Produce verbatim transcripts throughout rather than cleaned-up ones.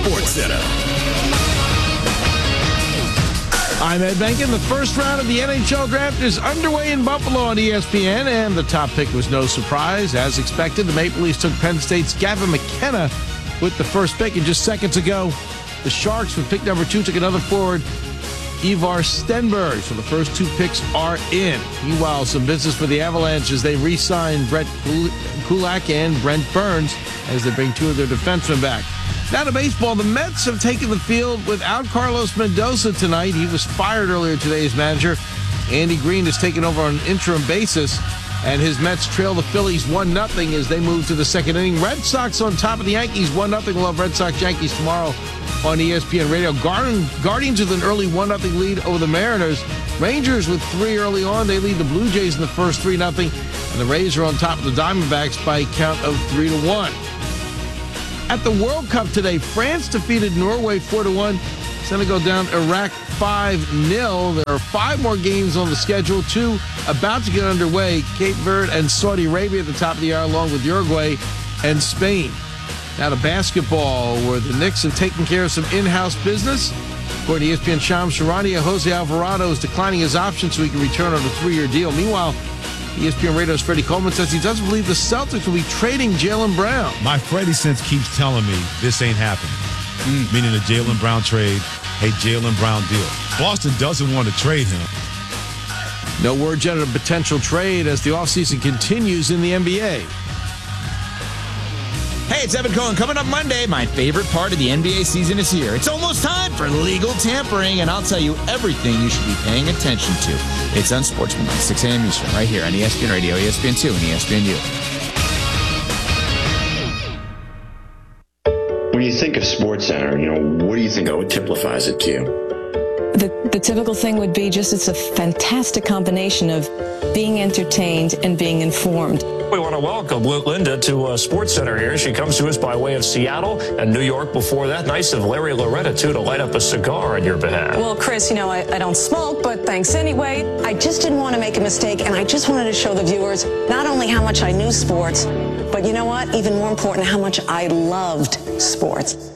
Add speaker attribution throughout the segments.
Speaker 1: SportsCenter.
Speaker 2: I'm Ed Benkin. The first round of the N H L draft is underway in Buffalo on E S P N, and the top pick was no surprise. As expected, the Maple Leafs took Penn State's Gavin McKenna with the first pick, and just seconds ago, the Sharks with pick number two took another forward, Ivar Stenberg. So the first two picks are in. Meanwhile, some business for the Avalanche as they re-sign Brett Kulak and Brent Burns as they bring two of their defensemen back. Now to baseball, the Mets have taken the field without Carlos Mendoza tonight. He was fired earlier today as manager. Andy Green has taken over on an interim basis, and his Mets trail the Phillies one nothing as they move to the second inning. Red Sox on top of the Yankees one nothing. We'll have Red Sox-Yankees tomorrow on E S P N Radio. Guardians with an early one nothing lead over the Mariners. Rangers with three early on. They lead the Blue Jays in the first three nothing. And the Rays are on top of the Diamondbacks by a count of three to one. At the World Cup today, France defeated Norway four to one. Senegal down Iraq five nil. There are five more games on the schedule, two about to get underway. Cape Verde and Saudi Arabia at the top of the hour, along with Uruguay and Spain. Now to basketball, where the Knicks have taken care of some in-house business. According to E S P N Shams Charania, Jose Alvarado is declining his option so he can return on a three-year deal. Meanwhile, E S P N Radio's Freddie Coleman says he doesn't believe the Celtics will be trading Jaylen Brown.
Speaker 3: My Freddie sense keeps telling me this ain't happening, mm. meaning the Jaylen Brown trade, a Jaylen Brown deal. Boston doesn't want to trade him.
Speaker 2: No word yet of a potential trade as the offseason continues in the N B A.
Speaker 4: Hey, it's Evan Cohen. Coming up Monday, my favorite part of the N B A season is here. It's almost time for legal tampering, and I'll tell you everything you should be paying attention to. It's Unsportsmanlike, six a.m. Eastern, right here on E S P N Radio, E S P N two, and E S P N U.
Speaker 5: When you think of SportsCenter, you know, what do you think what typifies it to you?
Speaker 6: The, the typical thing would be just it's a fantastic combination of being entertained and being informed.
Speaker 7: We want to welcome Linda to uh, SportsCenter here. She comes to us by way of Seattle and New York before that. Nice of Larry Loretta, too, to light up a cigar on your behalf.
Speaker 6: Well, Chris, you know, I, I don't smoke, but thanks anyway. I just didn't want to make a mistake, and I just wanted to show the viewers not only how much I knew sports, but you know what? Even more important, how much I loved sports.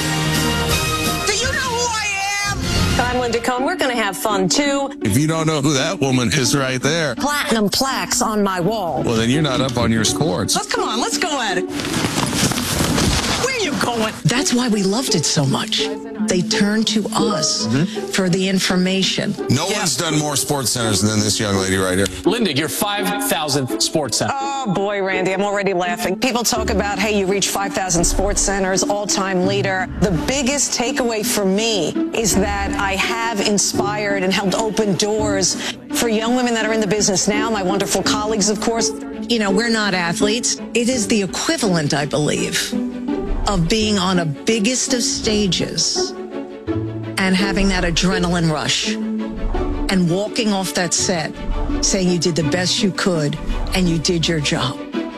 Speaker 6: I'm Linda Cohn. We're going to have fun, too.
Speaker 8: If you don't know who that woman is right there.
Speaker 6: Platinum plaques on my wall.
Speaker 8: Well, then you're not up on your sports.
Speaker 6: Let's come on. Let's go at it. Where are you going? That's why we loved it so much. They turned to us mm-hmm. for the information.
Speaker 8: No yeah. one's done more sports centers than this young lady right here.
Speaker 9: Linda, your five thousandth sports center.
Speaker 6: Oh, boy, Randy, I'm already laughing. People talk about, hey, you reach five thousand sports centers, all-time leader. The biggest takeaway for me is that I have inspired and helped open doors for young women that are in the business now, my wonderful colleagues, of course. You know, we're not athletes. It is the equivalent, I believe, of being on a biggest of stages and having that adrenaline rush and walking off that set saying you did the best you could and you did your job.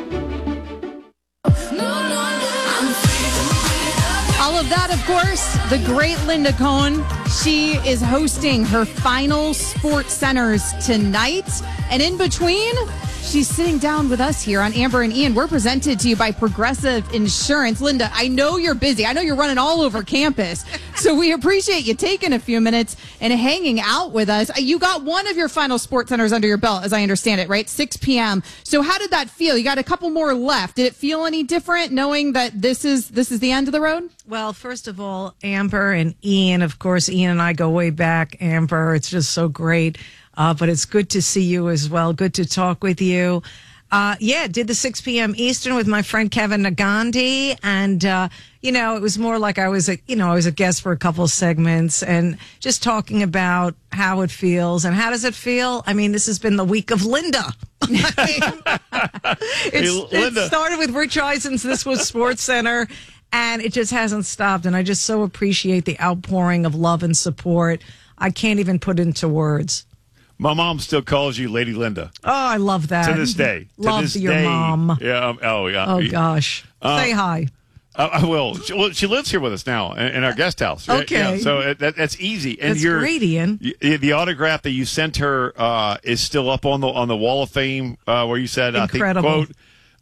Speaker 10: All of that, of course, the great Linda Cohn. She is hosting her final Sports Centers tonight. And in between, she's sitting down with us here on Amber and Ian. We're presented to you by Progressive Insurance. Linda, I know you're busy. I know you're running all over campus. So we appreciate you taking a few minutes and hanging out with us. You got one of your final Sports Centers under your belt, as I understand it, right? six p.m. So how did that feel? You got a couple more left. Did it feel any different knowing that this is this is the end of the road?
Speaker 11: Well, first of all, Amber and Ian, of course, Ian and I go way back. Amber, it's just so great. Uh, but it's good to see you as well. Good to talk with you. Uh, yeah, did the six p.m. Eastern with my friend Kevin Nagandi. And, uh, you know, it was more like I was, a, you know, I was a guest for a couple of segments and just talking about how it feels. And how does it feel? I mean, this has been the week of Linda. I mean, it's, hey, Linda. It started with Rich Eisen's This Was Sports Center. And it just hasn't stopped. And I just so appreciate the outpouring of love and support. I can't even put into words.
Speaker 3: My mom still calls you Lady Linda.
Speaker 11: Oh, I love that.
Speaker 3: To this day.
Speaker 11: Love
Speaker 3: to this
Speaker 11: your
Speaker 3: day,
Speaker 11: mom.
Speaker 3: Yeah. Um, oh, yeah.
Speaker 11: Oh, gosh. Uh, Say hi.
Speaker 3: Uh, I will. She, well, she lives here with us now in, in our guest house. Right?
Speaker 11: Okay.
Speaker 3: Yeah, so it, that, that's easy. And
Speaker 11: that's
Speaker 3: your,
Speaker 11: great, Ian.
Speaker 3: You, the autograph that you sent her uh, is still up on the on the Wall of Fame uh, where you said,
Speaker 11: Incredible.
Speaker 3: I think, quote,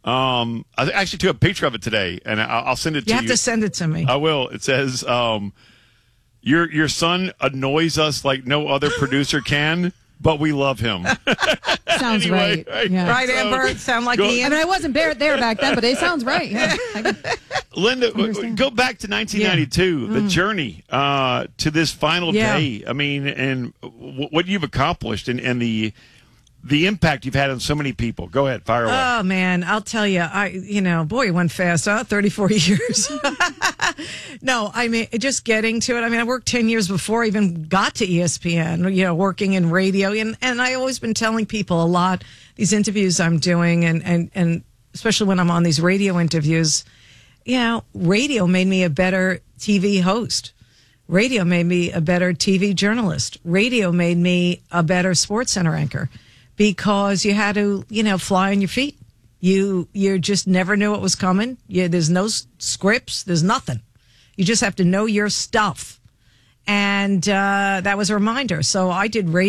Speaker 1: Um, I actually took a picture of it today, and I'll, I'll send it to
Speaker 11: You
Speaker 1: you.
Speaker 11: have to send it to me.
Speaker 1: I will. It says, um, your your son annoys us like no other producer can, but we love him.
Speaker 10: Sounds
Speaker 1: Anyway,
Speaker 10: right.
Speaker 1: right.
Speaker 10: Yeah.
Speaker 11: Right,
Speaker 1: So,
Speaker 11: Amber? Sound like
Speaker 1: go-
Speaker 11: Ian?
Speaker 10: I mean, I wasn't there, there back then, but it sounds right. Yeah. I can-
Speaker 1: Linda, w-
Speaker 10: Understand.
Speaker 1: go back to nineteen ninety-two, the journey uh, to this final
Speaker 11: Yeah.
Speaker 1: day. I mean, and w- what you've accomplished and, and the the impact you've had on so many people. Go ahead, fire away.
Speaker 11: Oh man, I'll tell you, I you know, boy, it went fast, huh? thirty-four years. No, I mean, just getting to it. I mean, I worked ten years before I even got to E S P N, you know, working in radio. And, and I always been telling people a lot, these interviews I'm doing, and, and, and especially when I'm on these radio interviews, you know, radio made me a better T V host. Radio made me a better T V journalist. Radio made me a better SportsCenter anchor. Because you had to, you know, fly on your feet. You you just never knew what was coming. You, there's no s- scripts. There's nothing. You just have to know your stuff. And uh, that was a reminder. So I did radio.